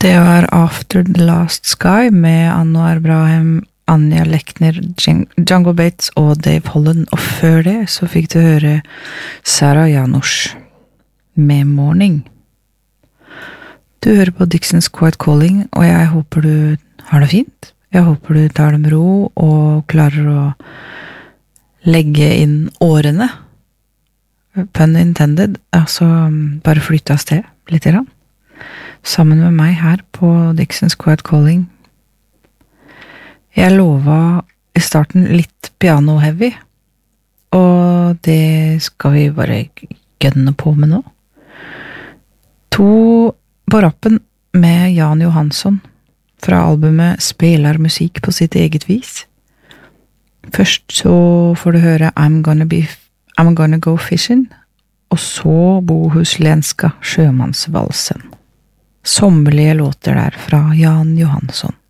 Det var After the Last Sky med Anwar Brahim, Anja Lechner, Django Bates og Dave Holland. Og før det så fikk du høre Sarah Janusz med Morning. Du hører på Dixons Quiet Calling, og jeg håper du har det fint. Jeg håper du tar det med ro og klarer å legge inn årene. Pun intended, altså bare flytte av sted litt grann. Sammen med meg her på Dixons Quiet Calling. Jeg lova i starten litt piano-heavy, og det skal vi bare gønne på med nå. 2 på rappen med Jan Johansson fra albumet Spelar musikk på sitt eget vis. Først så får du høre I'm Gonna Go Fishing, og så Bohuslenska sjømannsvalsen. Sommerlige låter der fra Jan Johansson.